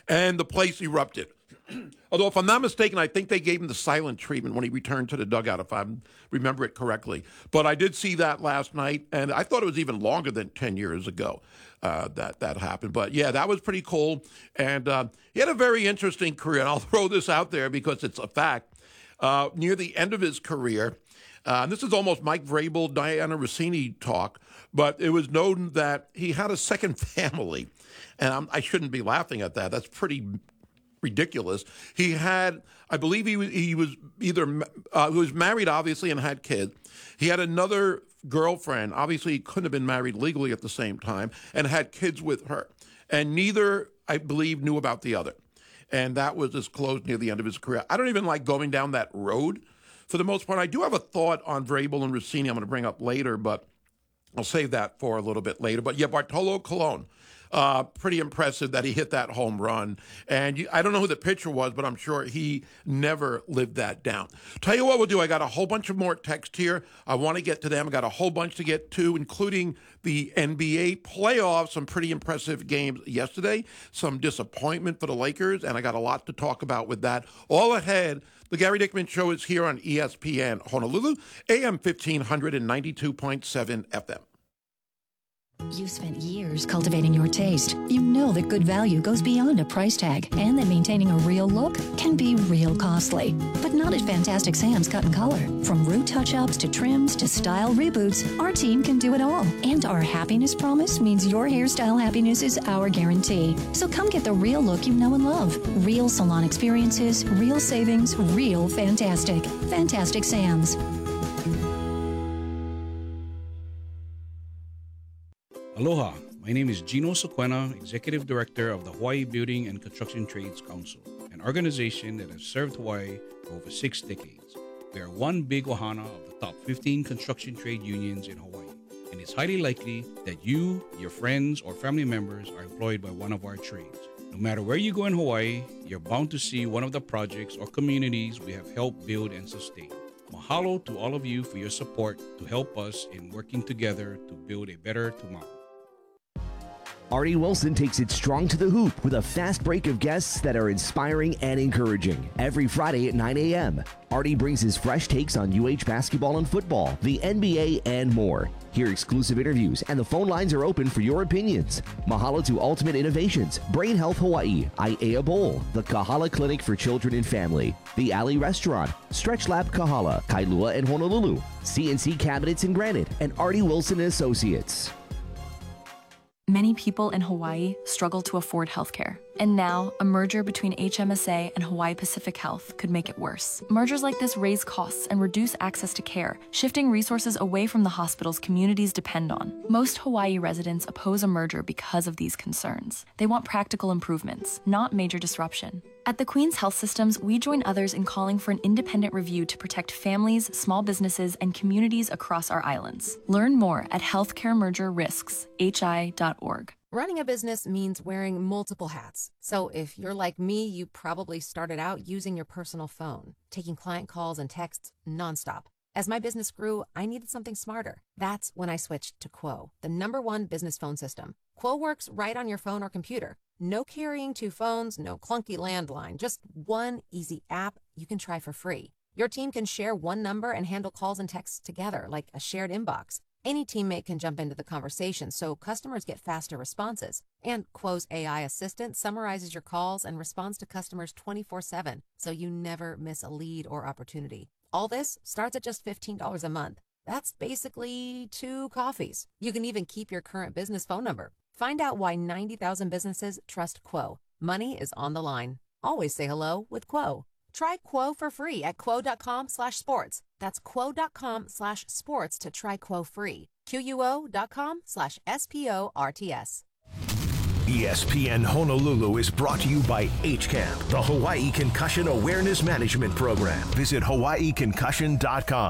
and the place erupted. Although, if I'm not mistaken, I think they gave him the silent treatment when he returned to the dugout, if I remember it correctly. But I did see that last night, and I thought it was even longer than 10 years ago that happened. But, yeah, that was pretty cool. And he had a very interesting career, and I'll throw this out there because it's a fact. Near the end of his career, and this is almost Mike Vrabel, Diana Rossini talk, but it was known that he had a second family. And I shouldn't be laughing at that. That's pretty ridiculous. He had, I believe he was either he was married, obviously, and had kids. He had another girlfriend. Obviously, he couldn't have been married legally at the same time, and had kids with her. And neither, I believe, knew about the other. And that was disclosed near the end of his career. I don't even like going down that road for the most part. I do have a thought on Vrabel and Rossini I'm going to bring up later, but I'll save that for a little bit later. But yeah, Bartolo Colon. Pretty impressive that he hit that home run. And I don't know who the pitcher was, but I'm sure he never lived that down. Tell you what we'll do. I got a whole bunch of more text here. I want to get to them. I got a whole bunch to get to, including the NBA playoffs. Some pretty impressive games yesterday. Some disappointment for the Lakers. And I got a lot to talk about with that. All ahead. The Gary Dickman Show is here on ESPN Honolulu, AM 1500 and 92.7 FM. You've spent years cultivating your taste. You know that good value goes beyond a price tag and that maintaining a real look can be real costly. But not at Fantastic Sam's Cut and Color. From root touch-ups to trims to style reboots, our team can do it all. And our happiness promise means your hairstyle happiness is our guarantee. So come get the real look you know and love. Real salon experiences, real savings, real fantastic. Fantastic Sam's. Aloha, my name is Gino Sequena, Executive Director of the Hawaii Building and Construction Trades Council, an organization that has served Hawaii for over 6 decades. We are one big ohana of the top 15 construction trade unions in Hawaii, and it's highly likely that you, your friends, or family members are employed by one of our trades. No matter where you go in Hawaii, you're bound to see one of the projects or communities we have helped build and sustain. Mahalo to all of you for your support to help us in working together to build a better tomorrow. Artie Wilson takes it strong to the hoop with a fast break of guests that are inspiring and encouraging. Every Friday at 9 a.m., Artie brings his fresh takes on UH basketball and football, the NBA, and more. Hear exclusive interviews, and the phone lines are open for your opinions. Mahalo to Ultimate Innovations, Brain Health Hawaii, Aiea Bowl, the Kahala Clinic for Children and Family, the Alley Restaurant, Stretch Lab Kahala, Kailua and Honolulu, CNC Cabinets and Granite, and Artie Wilson and Associates. Many people in Hawaii struggle to afford healthcare. And now, a merger between HMSA and Hawaii Pacific Health could make it worse. Mergers like this raise costs and reduce access to care, shifting resources away from the hospitals communities depend on. Most Hawaii residents oppose a merger because of these concerns. They want practical improvements, not major disruption. At the Queen's Health Systems, we join others in calling for an independent review to protect families, small businesses, and communities across our islands. Learn more at healthcaremergerrisks.hi.org. Running a business means wearing multiple hats. So if you're like me, you probably started out using your personal phone, taking client calls and texts nonstop. As my business grew, I needed something smarter. That's when I switched to Quo, the #1 business phone system. Quo works right on your phone or computer. No carrying 2 phones, no clunky landline, just one easy app you can try for free. Your team can share one number and handle calls and texts together like a shared inbox. Any teammate can jump into the conversation, so customers get faster responses. And Quo's AI assistant summarizes your calls and responds to customers 24/7, so you never miss a lead or opportunity. All this starts at just $15 a month. That's basically 2 coffees. You can even keep your current business phone number. Find out why 90,000 businesses trust Quo. Money is on the line. Always say hello with Quo. Try Quo for free at quo.com/sports. That's quo.com/sports to try Quo free. QUO.com/SPORTS. ESPN Honolulu is brought to you by HCAMP, the Hawaii Concussion Awareness Management Program. Visit hawaiiconcussion.com.